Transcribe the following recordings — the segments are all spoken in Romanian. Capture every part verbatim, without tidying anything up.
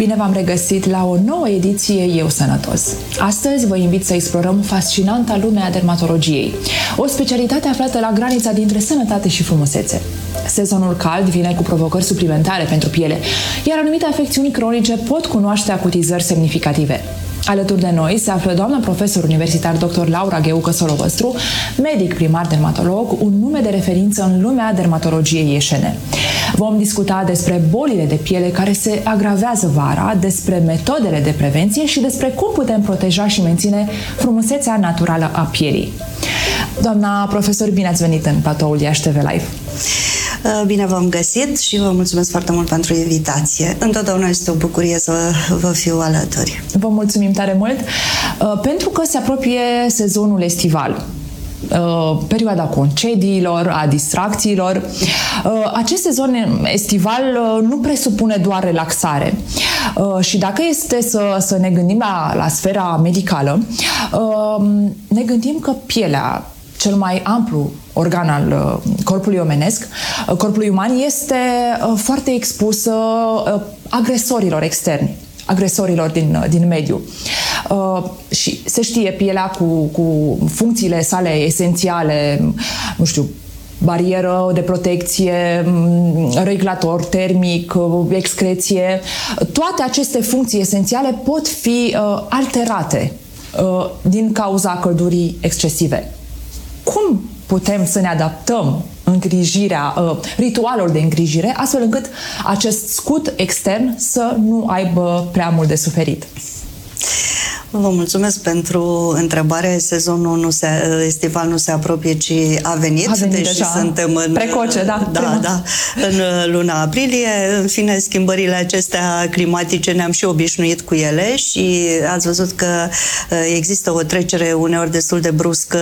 Bine v-am regăsit la o nouă ediție Eu Sănătos. Astăzi vă invit să explorăm fascinanta lume a dermatologiei, o specialitate aflată la granița dintre sănătate și frumusețe. Sezonul cald vine cu provocări suplimentare pentru piele, iar anumite afecțiuni cronice pot cunoaște acutizări semnificative. Alături de noi se află doamna profesor universitar doctor Laura Gheucă Solovăstru, medic primar dermatolog, un nume de referință în lumea dermatologiei ieșene. Vom discuta despre bolile de piele care se agravează vara, despre metodele de prevenție și despre cum putem proteja și menține frumusețea naturală a pielii. Doamna profesor, bine ați venit în platoul Iași T V Live! Bine v-am găsit și vă mulțumesc foarte mult pentru invitație. Întotdeauna este o bucurie să vă fiu alături. Vă mulțumim tare mult, pentru că se apropie sezonul estival, perioada concediilor, a distracțiilor. Acest sezon estival nu presupune doar relaxare. Și dacă este să, să ne gândim la, la sfera medicală, ne gândim că pielea, cel mai amplu organ al corpului omenesc, corpului uman, este foarte expusă agresorilor externi, agresorilor din, din mediu. Și se știe, pielea cu, cu funcțiile sale esențiale, nu știu, barieră de protecție, regulator termic, excreție, toate aceste funcții esențiale pot fi alterate din cauza căldurii excesive. Cum putem să ne adaptăm îngrijirea, ritualul de îngrijire, astfel încât acest scut extern să nu aibă prea mult de suferit? Vă mulțumesc pentru întrebare. Sezonul nu se, estival nu se apropie, ci a venit. A venit deși deja. Suntem în, precoce, da. Da, da, în luna aprilie. În fine, schimbările acestea climatice ne-am și obișnuit cu ele și ați văzut că există o trecere uneori destul de bruscă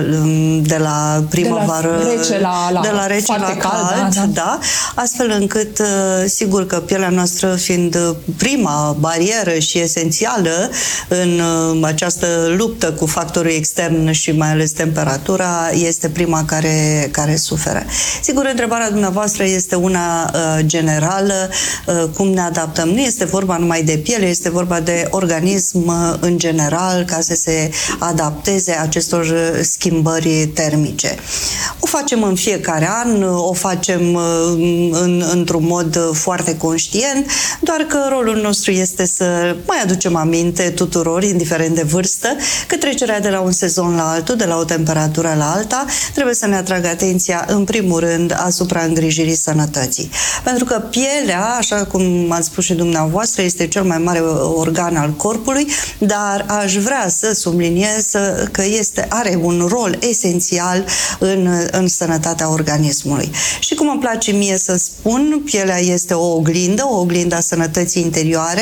de la primăvară, de la rece la, la, de la, rece la cald, cald, da, da. Da, astfel încât, sigur că pielea noastră fiind prima barieră și esențială în această luptă cu factorul extern și mai ales temperatura, este prima care, care suferă. Sigur, întrebarea dumneavoastră este una uh, generală, uh, cum ne adaptăm. Nu este vorba numai de piele, este vorba de organism uh, în general, ca să se adapteze acestor schimbări termice. O facem în fiecare an, o facem uh, în, într-un mod foarte conștient, doar că rolul nostru este să mai aducem aminte tuturor, indiferent de vârstă, că trecerea de la un sezon la altul, de la o temperatură la alta, trebuie să ne atragă atenția în primul rând asupra îngrijirii sănătății. Pentru că pielea, așa cum ați spus și dumneavoastră, este cel mai mare organ al corpului, dar aș vrea să subliniez că este, are un rol esențial în, în sănătatea organismului. Și cum îmi place mie să spun, pielea este o oglindă, o oglindă a sănătății interioare,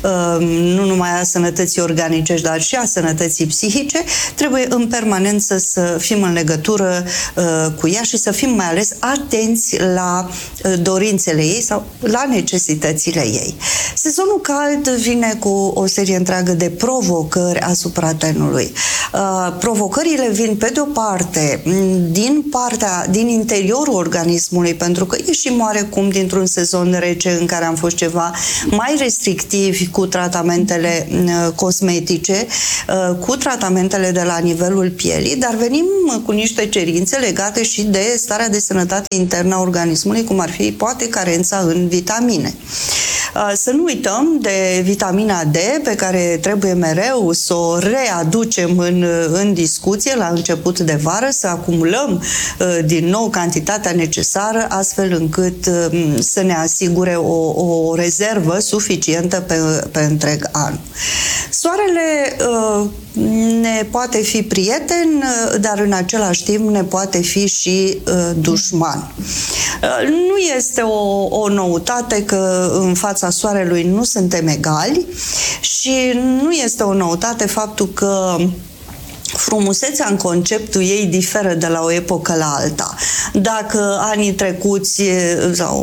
nu numai a sănătății organice, dar și a sănătății psihice. Trebuie în permanență să fim în legătură uh, cu ea și să fim mai ales atenți la uh, dorințele ei sau la necesitățile ei. Sezonul cald vine cu o serie întreagă de provocări asupra tenului. Uh, provocările vin pe de o parte din partea, din interiorul organismului, pentru că ieșim oarecum dintr-un sezon rece în care am fost ceva mai restrictivi cu tratamentele uh, cosmetice, cu tratamentele de la nivelul pielii, dar venim cu niște cerințe legate și de starea de sănătate internă a organismului, cum ar fi poate carența în vitamine. Să nu uităm de vitamina D, pe care trebuie mereu să o readucem în, în discuție la început de vară, să acumulăm din nou cantitatea necesară, astfel încât să ne asigure o, o rezervă suficientă pe, pe întreg an. Soarele ne poate fi prieten, dar în același timp ne poate fi și dușman. Nu este o, o noutate că în fața soarelui nu suntem egali și nu este o noutate faptul că frumusețea în conceptul ei diferă de la o epocă la alta. Dacă anii trecuți sau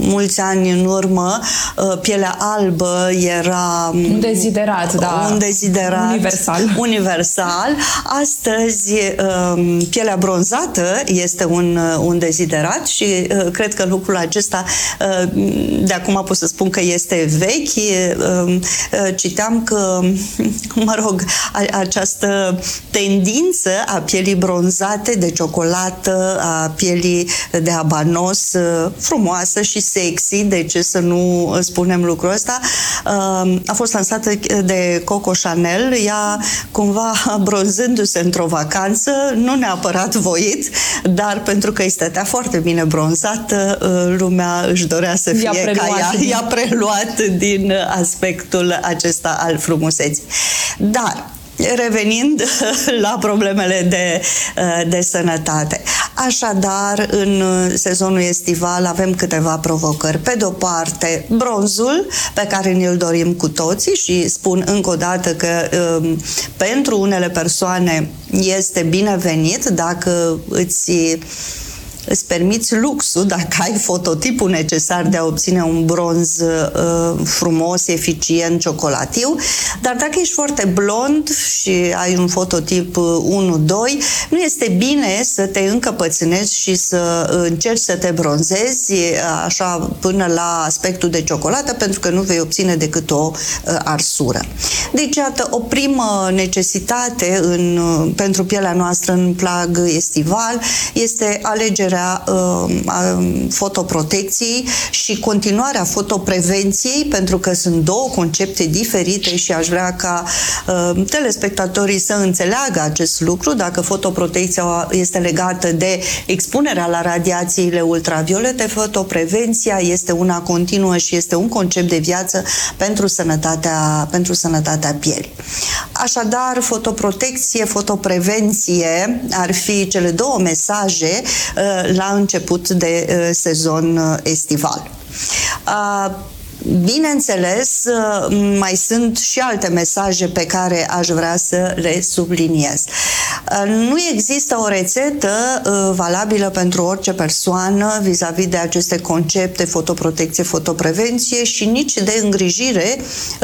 mulți ani în urmă, uh, pielea albă era un deziderat, da, un deziderat universal. universal. Astăzi, uh, pielea bronzată este un, un deziderat și uh, cred că lucrul acesta, uh, de acum pot să spun că este vechi. Uh, uh, citeam că, mă rog, a, această tendință a pielii bronzate de ciocolată, a pielii de abanos, frumoasă și sexy, de ce să nu spunem lucrul ăsta, a fost lansată de Coco Chanel, ea cumva bronzându-se într-o vacanță, nu neapărat voit, dar pentru că îi stătea foarte bine bronzată, lumea își dorea să fie ca ea, i-a preluat din aspectul acesta al frumuseții. Dar revenind la problemele de, de sănătate. Așadar, în sezonul estival avem câteva provocări. Pe de-o parte, bronzul, pe care ne-l dorim cu toții și spun încă o dată că um, pentru unele persoane este binevenit dacă îți îți permiți luxul, dacă ai fototipul necesar de a obține un bronz uh, frumos, eficient, ciocolatiu, dar dacă ești foarte blond și ai un fototip unu doi, nu este bine să te încăpățânezi și să încerci să te bronzezi așa până la aspectul de ciocolată, pentru că nu vei obține decât o uh, arsură. Deci, iată, o primă necesitate în, pentru pielea noastră în plag estival este alegerea fotoprotecției și continuarea fotoprevenției, pentru că sunt două concepte diferite și aș vrea ca uh, telespectatorii să înțeleagă acest lucru. Dacă fotoprotecția este legată de expunerea la radiațiile ultraviolete, fotoprevenția este una continuă și este un concept de viață pentru sănătatea, pentru sănătatea pielii. Așadar, fotoprotecție, fotoprevenție ar fi cele două mesaje uh, la început de uh, sezon uh, estival. Uh, Bineînțeles, mai sunt și alte mesaje pe care aș vrea să le subliniez. Nu există o rețetă valabilă pentru orice persoană vis-a-vis de aceste concepte, fotoprotecție, fotoprevenție și nici de îngrijire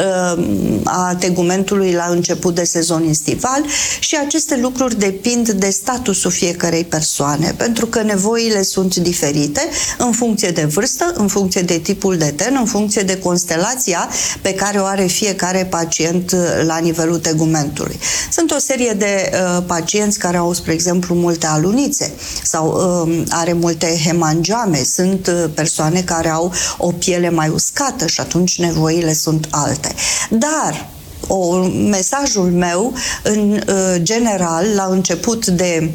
a tegumentului la început de sezon estival, și aceste lucruri depind de statusul fiecărei persoane, pentru că nevoile sunt diferite în funcție de vârstă, în funcție de tipul de ten, în funcție de constelația pe care o are fiecare pacient la nivelul tegumentului. Sunt o serie de uh, pacienți care au, spre exemplu, multe alunițe sau uh, are multe hemangiome. Sunt uh, persoane care au o piele mai uscată și atunci nevoile sunt alte. Dar o, mesajul meu, în uh, general, la început de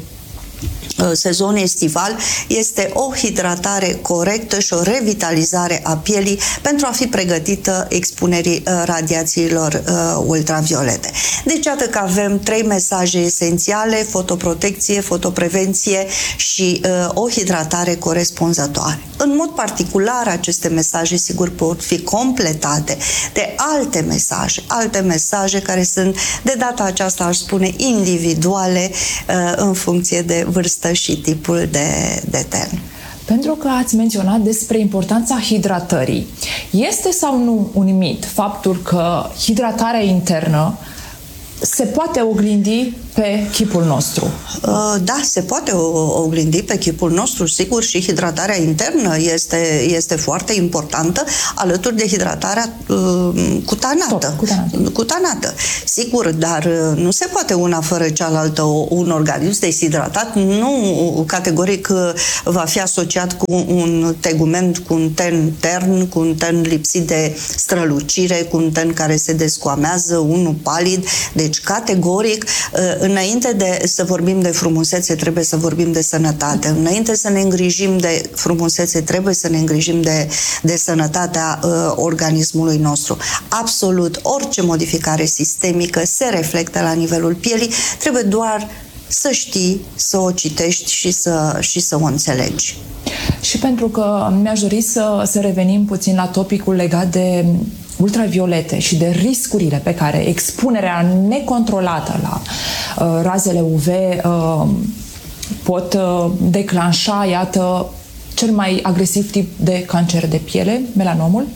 sezon estival, este o hidratare corectă și o revitalizare a pielii pentru a fi pregătită expunerii radiațiilor ultraviolete. Deci, iată că avem trei mesaje esențiale: fotoprotecție, fotoprevenție și o hidratare corespunzătoare. În mod particular, aceste mesaje, sigur, pot fi completate de alte mesaje, alte mesaje care sunt, de data aceasta, aș spune, individuale în funcție de vârstă și tipul de, de ten. Pentru că ați menționat despre importanța hidratării, este sau nu un mit faptul că hidratarea internă se poate oglindi pe chipul nostru? Da, se poate oglindi pe chipul nostru, sigur, și hidratarea internă este, este foarte importantă, alături de hidratarea uh, cutanată. Tot, cutanată. Cutanată. Sigur, dar nu se poate una fără cealaltă. Un organism deshidratat nu categoric va fi asociat cu un tegument, cu un ten tern, cu un ten lipsit de strălucire, cu un ten care se descoamează, unul palid. Deci, categoric, înainte de să vorbim de frumusețe, trebuie să vorbim de sănătate. Înainte să ne îngrijim de frumusețe, trebuie să ne îngrijim de, de sănătatea uh, organismului nostru. Absolut orice modificare sistemică se reflectă la nivelul pielii, trebuie doar să știi, să o citești și să, și să o înțelegi. Și pentru că mi-aș dori să, să revenim puțin la topicul legat de ultraviolete și de riscurile pe care expunerea necontrolată la uh, razele U V uh, pot uh, declanșa, iată, cel mai agresiv tip de cancer de piele, melanomul.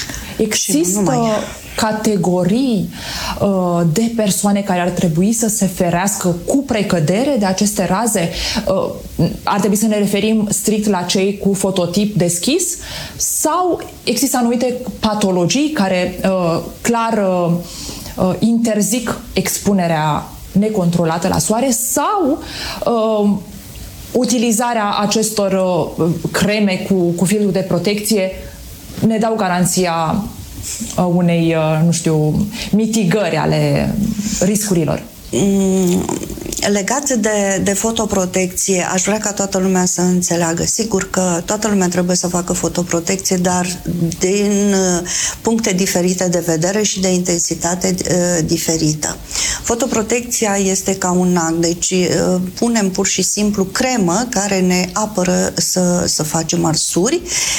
Există categorii uh, de persoane care ar trebui să se ferească cu precădere de aceste raze? Uh, ar trebui să ne referim strict la cei cu fototip deschis? Sau există anumite patologii care uh, clar uh, uh, interzic expunerea necontrolată la soare sau uh, utilizarea acestor uh, creme cu, cu filtru de protecție ne dau garanția uh, unei, uh, nu știu, mitigări ale riscurilor? Mm, legat de, de fotoprotecție, aș vrea ca toată lumea să înțeleagă. Sigur că toată lumea trebuie să facă fotoprotecție, dar din uh, puncte diferite de vedere și de intensitate uh, diferită. Fotoprotecția este ca un ac, deci uh, punem pur și simplu cremă care ne apără să, să facem arsuri,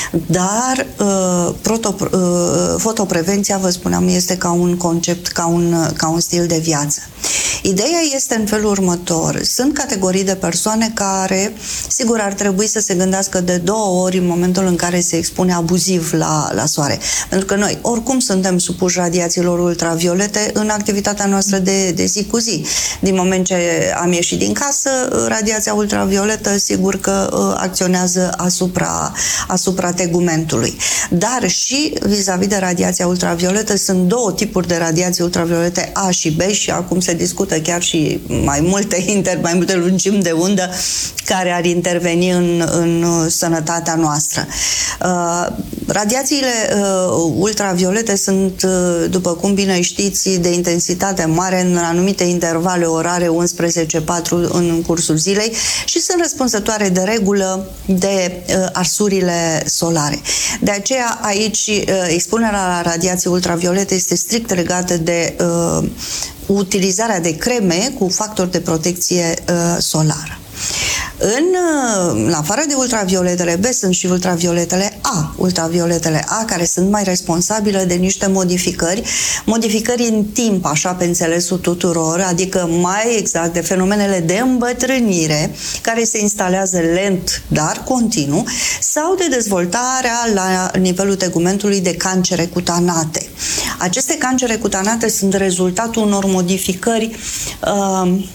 dar uh, proto, uh, fotoprevenția, vă spuneam, este ca un concept, ca un, ca un stil de viață. Ideea este în felul următor. Sunt categorii de persoane care, sigur, ar trebui să se gândească de două ori în momentul în care se expune abuziv la, la soare. Pentru că noi, oricum, suntem supuși radiațiilor ultraviolete în activitatea noastră de, de zi cu zi. Din moment ce am ieșit din casă, radiația ultravioletă, sigur că acționează asupra, asupra tegumentului. Dar și vis-a-vis de radiația ultravioletă, sunt două tipuri de radiații ultraviolete, A și B, și acum se discută chiar și mai multe inter, mai multe lungimi de undă care ar interveni în, în sănătatea noastră. Uh, radiațiile uh, ultraviolete sunt, uh, după cum bine știți, de intensitate mare în anumite intervale orare, unsprezece patru în cursul zilei, și sunt răspunzătoare de regulă de uh, arsurile solare. De aceea aici uh, expunerea la radiații ultraviolete este strict legată de uh, utilizarea de creme cu factor de protecție uh, solară. În, în afară de ultravioletele B, sunt și ultravioletele A, ultravioletele A, care sunt mai responsabile de niște modificări, modificări în timp, așa pe înțelesul tuturor, adică mai exact de fenomenele de îmbătrânire, care se instalează lent, dar continuu, sau de dezvoltarea la nivelul tegumentului de cancere cutanate. Aceste cancere cutanate sunt rezultatul unor modificări uh,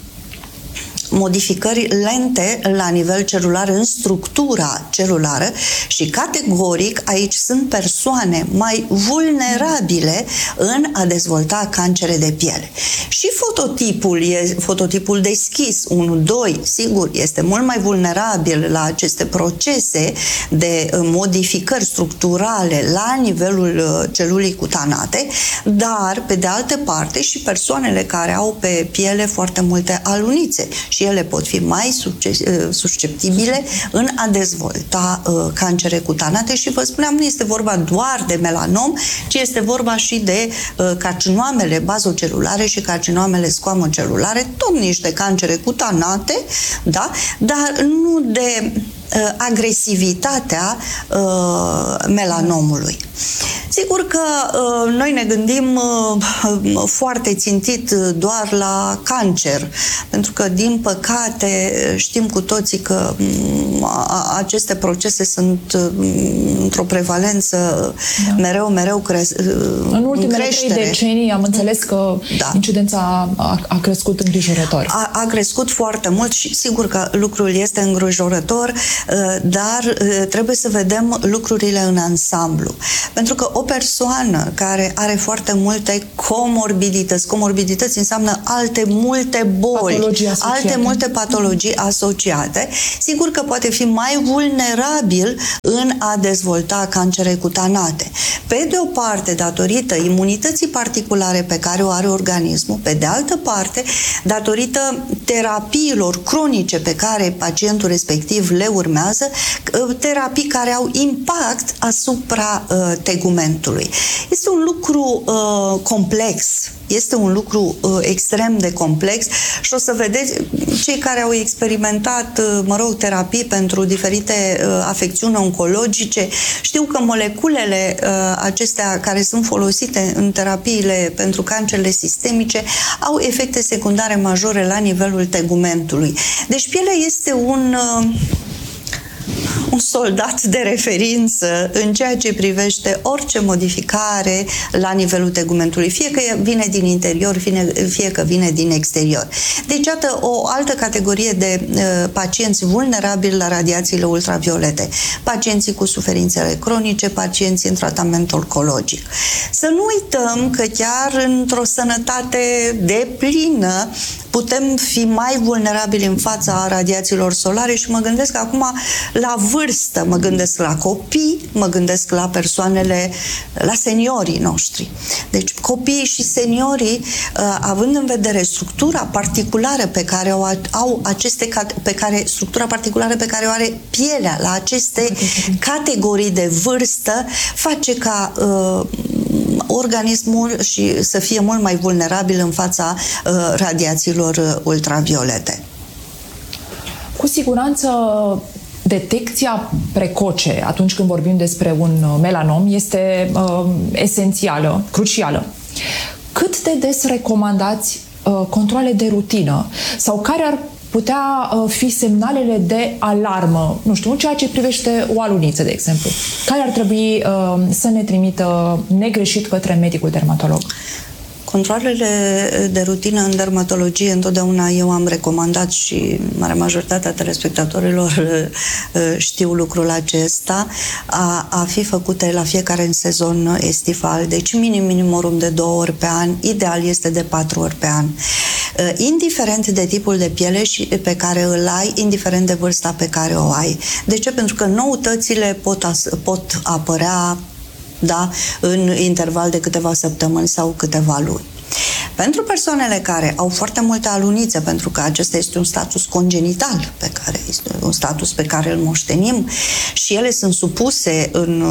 modificări lente la nivel celular, în structura celulară, și categoric aici sunt persoane mai vulnerabile în a dezvolta cancere de piele. Și fototipul, e, fototipul deschis unu doi, sigur, este mult mai vulnerabil la aceste procese de modificări structurale la nivelul celulei cutanate, dar, pe de altă parte, și persoanele care au pe piele foarte multe alunițe, și ele pot fi mai susceptibile în a dezvolta uh, cancere cutanate. Și vă spuneam, nu este vorba doar de melanom, ci este vorba și de uh, carcinoamele bazocelulare și carcinoamele squamocelulare, tot niște cancere cutanate, da? Dar nu de uh, agresivitatea uh, melanomului. Sigur că uh, noi ne gândim uh, foarte țintit doar la cancer, pentru că, din păcate, știm cu toții că um, a, aceste procese sunt um, într-o prevalență da. mereu, mereu cre- în ultimele trei decenii am înțeles că da. incidența a, a crescut îngrijorător. A, a crescut foarte mult și sigur că lucrul este îngrijorător, uh, dar uh, trebuie să vedem lucrurile în ansamblu. Pentru că o persoană care are foarte multe comorbidități, comorbidități înseamnă alte multe boli, alte multe patologii asociate, sigur că poate fi mai vulnerabil în a dezvolta cancere cutanate. Pe de o parte, datorită imunității particulare pe care o are organismul, pe de altă parte, datorită terapiilor cronice pe care pacientul respectiv le urmează, terapii care au impact asupra uh, tegumentului. Este un lucru uh, complex, este un lucru uh, extrem de complex și o să vedeți, cei care au experimentat, uh, mă rog, terapii pentru diferite uh, afecțiuni oncologice, știu că moleculele uh, acestea care sunt folosite în terapiile pentru cancerele sistemice au efecte secundare majore la nivelul tegumentului. Deci pielea este un... Uh, un un soldat de referință în ceea ce privește orice modificare la nivelul tegumentului, fie că vine din interior, fie, fie că vine din exterior. Deci, iată o altă categorie de uh, pacienți vulnerabili la radiațiile ultraviolete. Pacienții cu suferințele cronice, pacienții în tratament oncologic. Să nu uităm că chiar într-o sănătate deplină putem fi mai vulnerabili în fața radiațiilor solare și mă gândesc acum la vârstă, mă gândesc la copii, mă gândesc la persoanele, la seniorii noștri. Deci copiii și seniorii, având în vedere structura particulară pe care o au aceste, pe care, structura particulară pe care o are pielea la aceste categorii de vârstă, face ca uh, organismul și să fie mult mai vulnerabil în fața uh, radiațiilor ultraviolete. Cu siguranță, detecția precoce atunci când vorbim despre un melanom este uh, esențială, crucială. Cât de des recomandați uh, controale de rutină sau care ar putea uh, fi semnalele de alarmă, nu știu, în ceea ce privește o aluniță, de exemplu, care ar trebui uh, să ne trimită negreșit către medicul dermatolog? Controalele de rutină în dermatologie, întotdeauna eu am recomandat și marea majoritatea telespectatorilor știu lucrul acesta, a, a fi făcute la fiecare în sezon estival, deci minim minimorum de două ori pe an, ideal este de patru ori pe an. Indiferent de tipul de piele și pe care îl ai, indiferent de vârsta pe care o ai. De ce? Pentru că noutățile pot, as, pot apărea, da, în interval de câteva săptămâni sau câteva luni. Pentru persoanele care au foarte multe alunițe, pentru că acesta este un status congenital, pe care este un status pe care îl moștenim și ele sunt supuse în,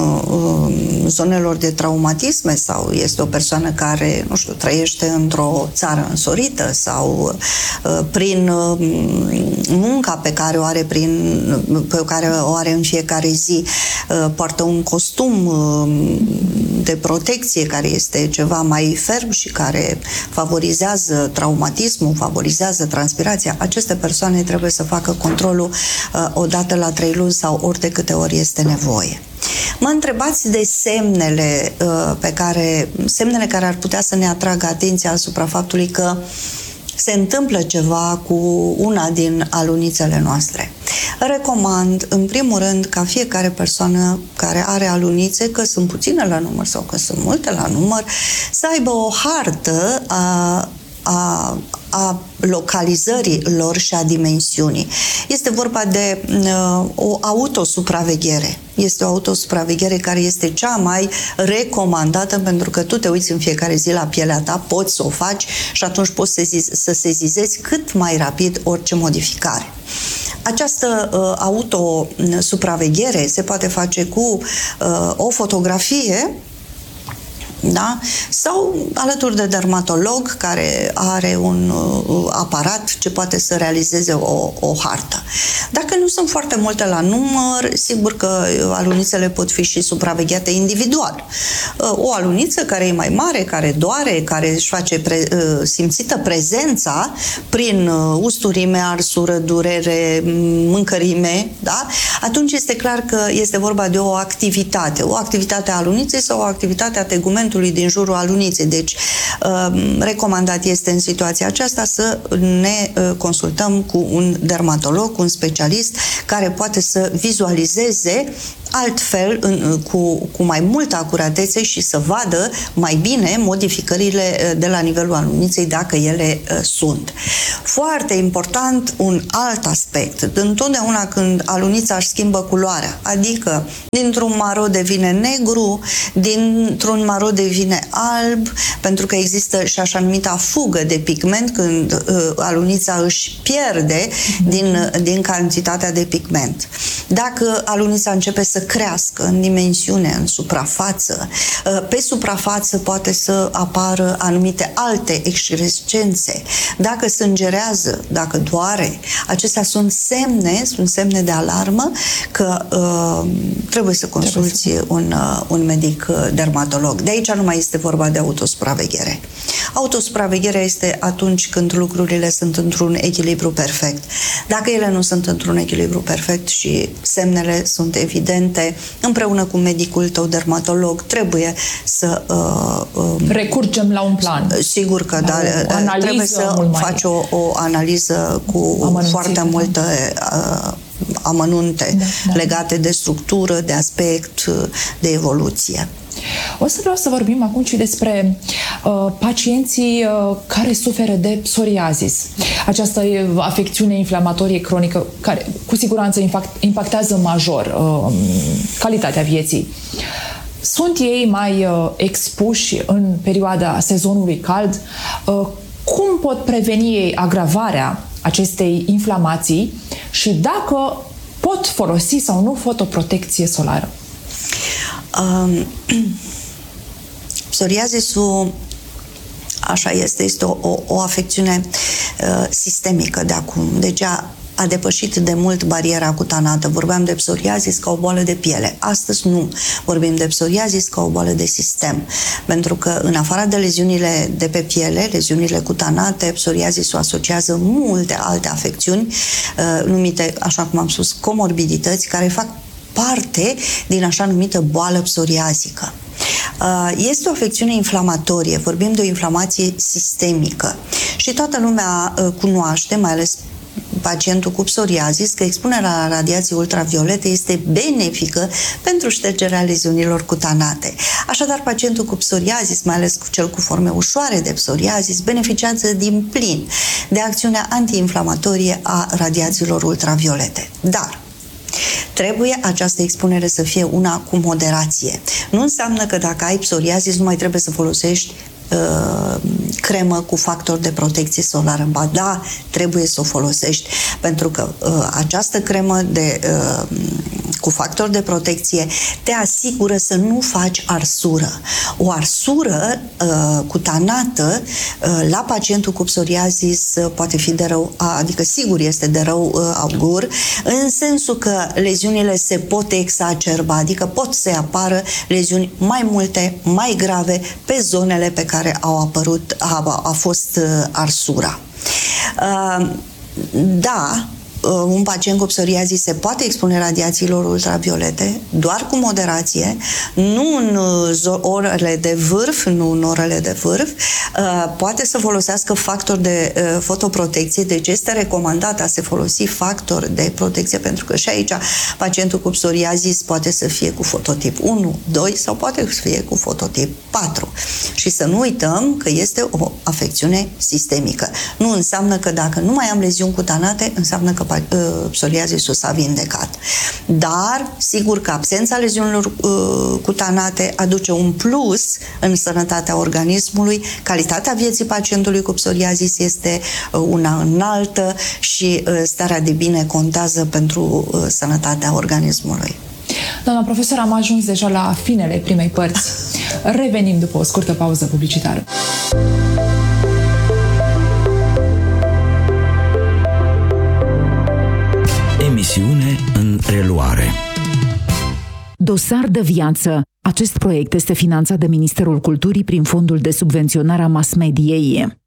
în zonelor de traumatisme sau este o persoană care, nu știu, trăiește într-o țară însorită sau uh, prin uh, munca pe care o are prin, pe care o are în fiecare zi, uh, poartă un costum uh, de protecție care este ceva mai ferm și care favorizează traumatismul, favorizează transpirația. Aceste persoane trebuie să facă controlul uh, odată la trei luni sau ori de câte ori este nevoie. Mă întrebați de semnele uh, pe care, semnele care ar putea să ne atragă atenția asupra faptului că se întâmplă ceva cu una din alunițele noastre. Recomand, în primul rând, ca fiecare persoană care are alunițe, că sunt puține la număr sau că sunt multe la număr, să aibă o hartă a A, a localizării lor și a dimensiunii. Este vorba de uh, o autosupraveghere. Este o autosupraveghere care este cea mai recomandată, pentru că tu te uiți în fiecare zi la pielea ta, poți să o faci și atunci poți să, zi, să sezizezi cât mai rapid orice modificare. Această uh, autosupraveghere se poate face cu uh, o fotografie, da? Sau alături de dermatolog care are un uh, aparat ce poate să realizeze o, o hartă. Dacă nu sunt foarte multe la număr, sigur că alunițele pot fi și supravegheate individual. Uh, o aluniță care e mai mare, care doare, care își face pre, uh, simțită prezența prin uh, usturime, arsură, durere, mâncărime, da? Atunci este clar că este vorba de o activitate, o activitate a aluniței sau o activitate a tegumentului din jurul aluniței. Deci, recomandat este în situația aceasta să ne consultăm cu un dermatolog, cu un specialist care poate să vizualizeze altfel, în, cu, cu mai multă acuratețe și să vadă mai bine modificările de la nivelul aluniței, dacă ele uh, sunt. Foarte important, un alt aspect. Întotdeauna când alunița își schimbă culoarea, adică dintr-un maro devine negru, dintr-un maro devine alb, pentru că există și așa numita fugă de pigment, când uh, alunița își pierde din, din cantitatea de pigment. Dacă alunița începe să să crească în dimensiune, în suprafață. Pe suprafață poate să apară anumite alte excrescențe. Dacă sângerează, dacă doare, acestea sunt semne, sunt semne de alarmă că uh, trebuie să consulți trebuie să... Un, uh, un medic dermatolog. De aici nu mai este vorba de autosupraveghere. Autosupravegherea este atunci când lucrurile sunt într-un echilibru perfect. Dacă ele nu sunt într-un echilibru perfect și semnele sunt evidente, împreună cu medicul tău dermatolog trebuie să... Uh, uh, recurgem la un plan. Sigur că da, trebuie să faci o, o analiză cu amănunțit, foarte multe uh, amănunte da, da. legate de structură, de aspect, de evoluție. O să vreau să vorbim acum și despre uh, pacienții uh, care suferă de psoriazis. Această afecțiune inflamatorie cronică care cu siguranță impactează major uh, calitatea vieții. Sunt ei mai uh, expuși în perioada sezonului cald? Uh, cum pot preveni ei agravarea acestei inflamații și dacă pot folosi sau nu fotoprotecție solară? Um, psoriazisul, așa este, este o, o, o afecțiune uh, sistemică de acum. Deci a, a depășit de mult bariera cutanată. Vorbeam de psoriazis ca o boală de piele. Astăzi nu. Vorbim de psoriazis ca o boală de sistem. Pentru că în afară de leziunile de pe piele, leziunile cutanate, psoriazisul asociază multe alte afecțiuni uh, numite, așa cum am spus, comorbidități, care fac parte din așa numită boală psoriazică. Este o afecțiune inflamatorie, vorbim de o inflamație sistemică și toată lumea cunoaște, mai ales pacientul cu psoriazis, că expunerea la radiații ultraviolete este benefică pentru ștergerea leziunilor cutanate. Așadar, pacientul cu psoriazis, mai ales cel cu forme ușoare de psoriazis, beneficiază din plin de acțiunea antiinflamatorie a radiațiilor ultraviolete. Dar trebuie această expunere să fie una cu moderație. Nu înseamnă că dacă ai psoriazis nu mai trebuie să folosești uh, cremă cu factor de protecție solară. Ba da, trebuie să o folosești, pentru că uh, această cremă de, uh, cu factor de protecție te asigură să nu faci arsură. O arsură uh, cutanată uh, la pacientul cu psoriazis uh, poate fi de rău, adică sigur este de rău uh, augur, în sensul că leziunile se pot exacerba, adică pot să apară leziuni mai multe, mai grave pe zonele pe care au apărut, a, a fost uh, arsura. Uh, da, un pacient cu psoriazis se poate expune radiațiilor ultraviolete, doar cu moderație, nu în orele de vârf, nu în orele de vârf, poate să folosească factor de fotoprotecție, deci este recomandat a se folosi factor de protecție, pentru că și aici pacientul cu psoriazis poate să fie cu fototip unu, doi sau poate să fie cu fototip patru. Și să nu uităm că este o afecțiune sistemică. Nu înseamnă că dacă nu mai am leziuni cutanate, înseamnă că psoriazisul s-a vindecat. Dar, sigur că absența leziunilor uh, cutanate aduce un plus în sănătatea organismului, calitatea vieții pacientului cu psoriazis este uh, una înaltă și uh, starea de bine contează pentru uh, sănătatea organismului. Doamna profesor, am ajuns deja la finele primei părți. Revenim după o scurtă pauză publicitară. Emisiune în reluare. Dosar de viață. Acest proiect este finanțat de Ministerul Culturii prin Fondul de Subvenționare a Mass Mediei.